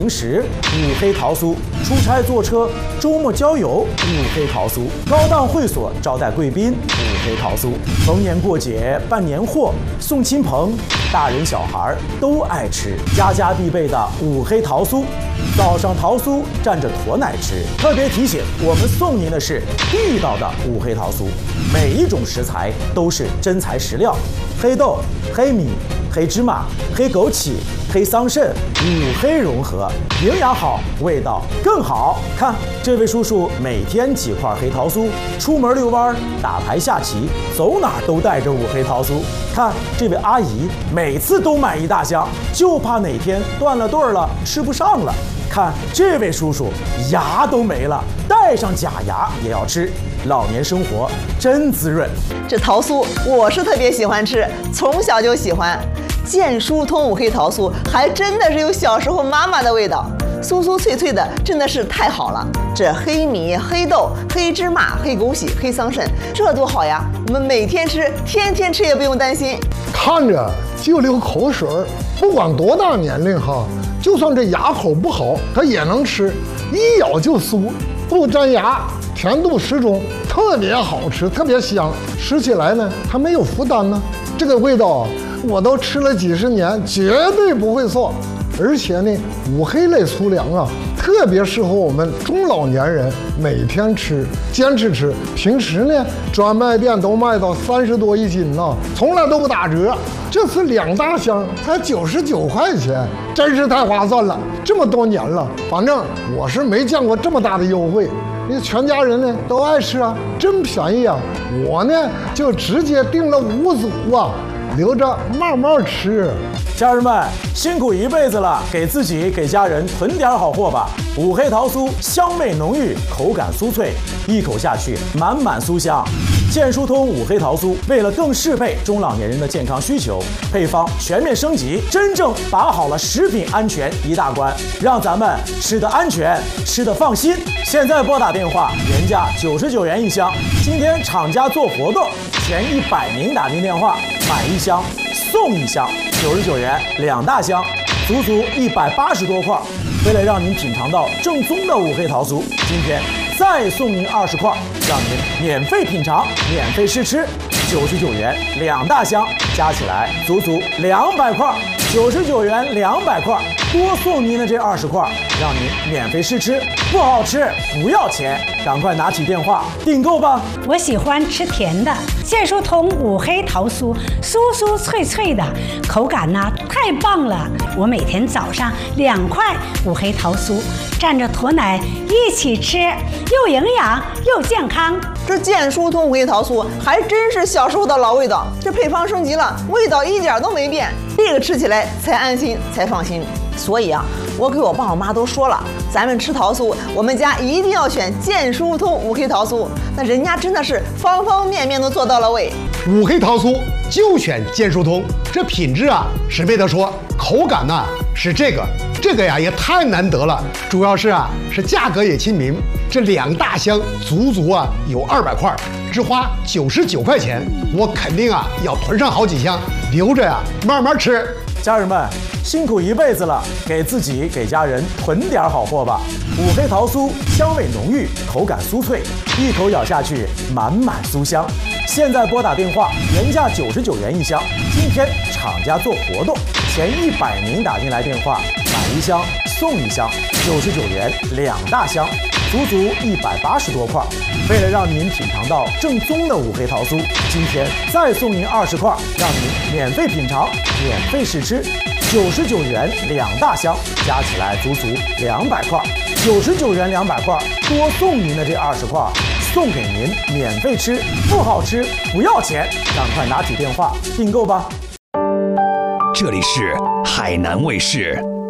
零食五黑桃酥，出差坐车、周末郊游五黑桃酥，高档会所招待贵宾五黑桃酥，逢年过节办年货送亲朋，大人小孩都爱吃，家家必备的五黑桃酥。早上桃酥蘸着驼奶吃，特别提醒我们送您的是地道的五黑桃酥，每一种食材都是真材实料，黑豆、黑米、黑芝麻、黑枸杞、黑桑葚，五黑融合，营养好，味道更好。看这位叔叔每天几块黑桃酥，出门遛弯、打牌下棋，走哪儿都带着五黑桃酥。看这位阿姨每次都买一大箱，就怕哪天断了顿了吃不上了。看这位叔叔牙都没了，带上假牙也要吃，老年生活真滋润。 这桃酥我是特别喜欢吃，从小就喜欢。健疏通五黑桃酥还真的是有小时候妈妈的味道，酥酥脆脆的，真的是太好了。这黑米、黑豆、黑芝麻、黑枸杞、黑桑葚，这多好呀！我们每天吃，天天吃也不用担心。 看着就流口水，不管多大年龄哈，就算这牙口不好，它也能吃，一咬就酥，不粘牙，甜度适中，特别好吃，特别香。吃起来呢，它没有负担呢。这个味道我都吃了几十年，绝对不会错。而且呢，五黑类粗粮啊，特别适合我们中老年人每天吃，坚持吃。平时呢，专卖店都卖到30多一斤呢，从来都不打折。这次2大箱才99块钱，真是太划算了。这么多年了，反正我是没见过这么大的优惠。你全家人呢都爱吃啊，真便宜啊！我呢就直接订了5组啊，留着慢慢吃。 家人们辛苦一辈子了，给自己给家人囤点好货吧。五黑桃酥香味浓郁，口感酥脆，一口下去满满酥香。健疏通五黑桃酥为了更适配中老年人的健康需求，配方全面升级，真正把好了食品安全一大关，让咱们吃得安全，吃得放心。现在拨打电话，原价99元一箱，今天厂家做活动，前100名打进电话买1箱送1箱，99元2大箱，足足180多块。为了让您品尝到正宗的五黑桃酥，今天再送您20块，让您免费品尝、免费试吃，99元2大箱，加起来足足200块，99元200块，多送您的这20块，让您免费试吃，不好吃不要钱，赶快拿起电话订购吧。 我喜欢吃甜的，健疏通五黑桃酥，酥酥脆脆的，口感呢太棒了。我每天早上2块五黑桃酥，蘸着驼奶一起吃，又营养又健康。 这健疏通五黑桃酥还真是小时候的老味道，这配方升级了，味道一点都没变，这个吃起来才安心才放心。所以啊，我给我爸我妈都说了，咱们吃桃酥，我们家一定要选健疏通五黑桃酥。那人家真的是方方面面都做到了位。 五黑桃酥就选健疏通，这品质啊是没得说，口感呢是这个呀也太难得了，主要是价格也亲民，这2大箱足足有200块，只花99块钱，我肯定要囤上好几箱，留着慢慢吃。 家人们辛苦一辈子了，给自己给家人囤点好货吧。五黑桃酥香味浓郁，口感酥脆，一口咬下去满满酥香。现在拨打电话，原价99元一箱，今天厂家做活动，前100名打进来电话买1箱送1箱，99元2大箱，足足180多块。为了让您品尝到正宗的五黑桃酥，今天再送您20块，让您免费品尝、免费试吃，99元2大箱，加起来足足200块，99元200块，多送您的这20块，送给您免费吃，不好吃不要钱，赶快拿起电话订购吧。 这里是海南卫视。